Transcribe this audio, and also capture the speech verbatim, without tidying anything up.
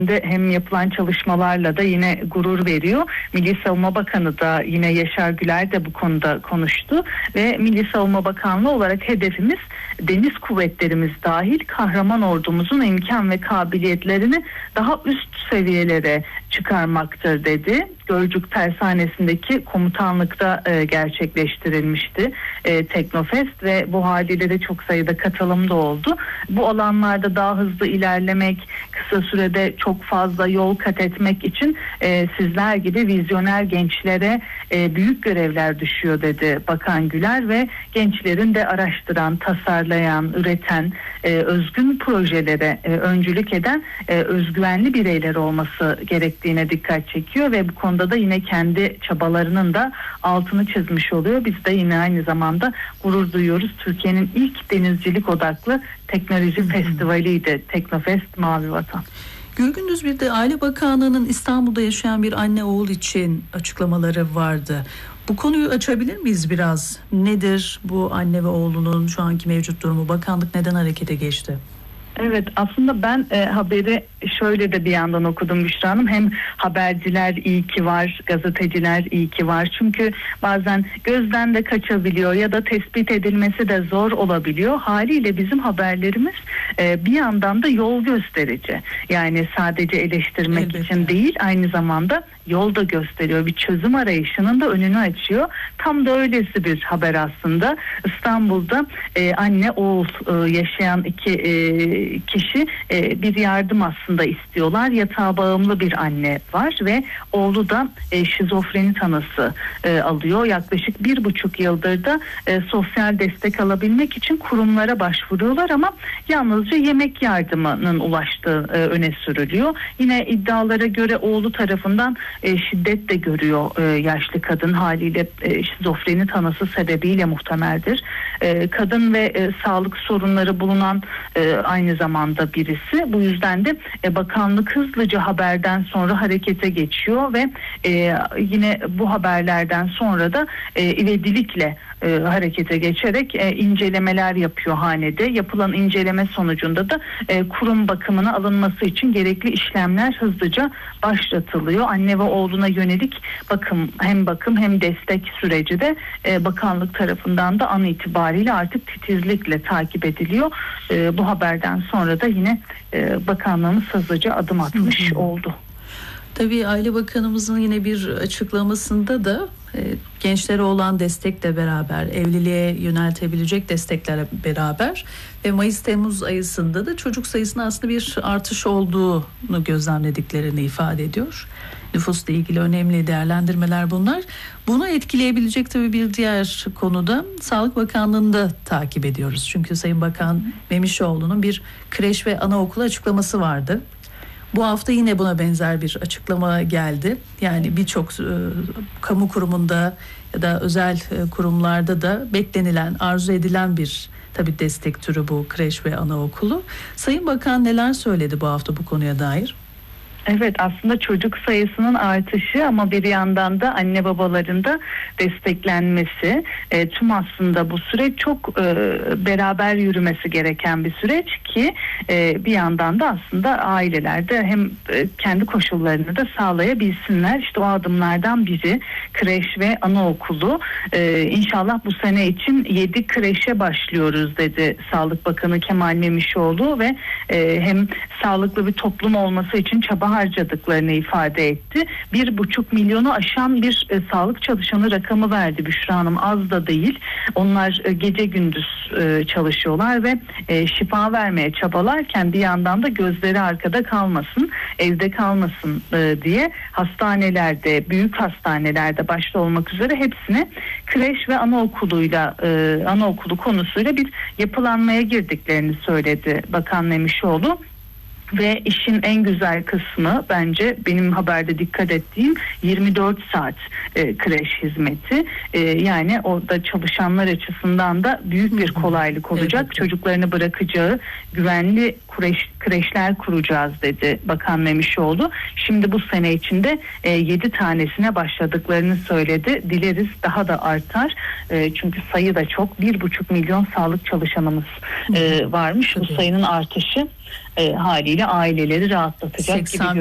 de hem yapılan çalışmalarla da yine gurur veriyor. Milli Savunma Bakanı da yine Yaşar Güler de bu konuda konuştu ve Milli Savunma Bakanlığı olarak hedefimiz deniz kuvvetlerimiz dahil kahraman ordumuzun imkan ve kabiliyetlerini daha üst seviyelere çıkarmaktır dedi. Gölcük Tersanesi'ndeki komutanlıkta e, gerçekleştirilmişti e, Teknofest ve bu haliyle de çok sayıda katılım da oldu. Bu alanlarda daha hızlı ilerlemek, kısa sürede çok fazla yol kat etmek için e, sizler gibi vizyoner gençlere e, büyük görevler düşüyor dedi Bakan Güler ve gençlerin de araştıran, tasarlayan, üreten, e, özgün projelere e, öncülük eden e, özgüvenli bireyler olması gerektiğine dikkat çekiyor ve bu konuda da yine kendi çabalarının da altını çizmiş oluyor. Biz de yine aynı zamanda gurur duyuyoruz. Türkiye'nin ilk denizcilik odaklı teknoloji festivaliydi Teknofest Mavi Vatan. Gülgündüz, bir de Aile Bakanlığı'nın İstanbul'da yaşayan bir anne oğul için açıklamaları vardı. Bu konuyu açabilir miyiz biraz? Nedir bu anne ve oğlunun şu anki mevcut durumu? Bakanlık neden harekete geçti? Evet, aslında ben e, haberi şöyle de bir yandan okudum Büşra Hanım. Hem haberciler iyi ki var, gazeteciler iyi ki var. Çünkü bazen gözden de kaçabiliyor ya da tespit edilmesi de zor olabiliyor. Haliyle bizim haberlerimiz e, bir yandan da yol gösterici. Yani sadece eleştirmek Elbette. için değil, aynı zamanda yol da gösteriyor. Bir çözüm arayışının da önünü açıyor. Tam da öylesi bir haber aslında. İstanbul'da e, anne oğul e, yaşayan iki e, kişi e, bir yardım aslında istiyorlar. Yatağa bağımlı bir anne var ve oğlu da e, şizofreni tanısı e, alıyor. Yaklaşık bir buçuk yıldır da e, sosyal destek alabilmek için kurumlara başvuruyorlar ama yalnızca yemek yardımının ulaştığı e, öne sürülüyor. Yine iddialara göre oğlu tarafından e, şiddet de görüyor e, yaşlı kadın, haliyle e, şizofreni tanısı sebebiyle muhtemeldir. E, kadın ve e, sağlık sorunları bulunan e, aynı zamanda birisi. Bu yüzden de e, bakanlık hızlıca haberden sonra harekete geçiyor ve e, yine bu haberlerden sonra da e, ivedilikle e, harekete geçerek e, incelemeler yapıyor hanede. Yapılan inceleme sonucunda da e, kurum bakımına alınması için gerekli işlemler hızlıca başlatılıyor. Anne ve oğluna yönelik bakım, hem bakım hem destek süreci de e, bakanlık tarafından da an itibariyle artık titizlikle takip ediliyor. E, bu haberden sonra da yine e, bakanlığımız hızlıca adım atmış oldu. Tabii Aile Bakanımızın yine bir açıklamasında da e, gençlere olan destekle beraber, evliliğe yöneltebilecek desteklerle beraber ve Mayıs-Temmuz ayısında da çocuk sayısında aslında bir artış olduğunu gözlemlediklerini ifade ediyor. Nüfusla ilgili önemli değerlendirmeler bunlar. Bunu etkileyebilecek tabii bir diğer konuda Sağlık Bakanlığı'nda takip ediyoruz. Çünkü Sayın Bakan Memişoğlu'nun bir kreş ve anaokulu açıklaması vardı. Bu hafta yine buna benzer bir açıklama geldi. Yani birçok e, kamu kurumunda ya da özel e, kurumlarda da beklenilen, arzu edilen bir tabii destek türü bu kreş ve anaokulu. Sayın Bakan neler söyledi bu hafta bu konuya dair? Evet, aslında çocuk sayısının artışı ama bir yandan da anne babaların da desteklenmesi, e, tüm aslında bu süreç çok e, beraber yürümesi gereken bir süreç ki e, bir yandan da aslında ailelerde hem e, kendi koşullarını da sağlayabilsinler. İşte o adımlardan biri kreş ve anaokulu. E, İnşallah bu sene için yedi kreşe başlıyoruz dedi Sağlık Bakanı Kemal Memişoğlu ve e, hem sağlıklı bir toplum olması için çaba harcadıklarını ifade etti. Bir buçuk milyonu aşan bir e, sağlık çalışanı rakamı verdi Büşra Hanım, az da değil. Onlar e, gece gündüz e, çalışıyorlar ve e, şifa vermeye çabalarken bir yandan da gözleri arkada kalmasın, evde kalmasın e, diye hastanelerde, büyük hastanelerde başta olmak üzere hepsine kreş ve anaokuluyla e, anaokulu konusuyla bir yapılanmaya girdiklerini söyledi Bakan Memişoğlu. Ve işin en güzel kısmı bence benim haberde dikkat ettiğim yirmi dört saat e, kreş hizmeti. E, yani orada çalışanlar açısından da büyük bir kolaylık olacak. Evet. Çocuklarını bırakacağı güvenli kreş, kreşler kuracağız dedi Bakan Memişoğlu. Şimdi bu sene içinde e, yedi tanesine başladıklarını söyledi. Dileriz daha da artar. E, çünkü sayı da çok. Bir buçuk milyon sağlık çalışanımız e, varmış. Bu sayının artışı e, haliyle aileleri rahatlatacak gibi seksen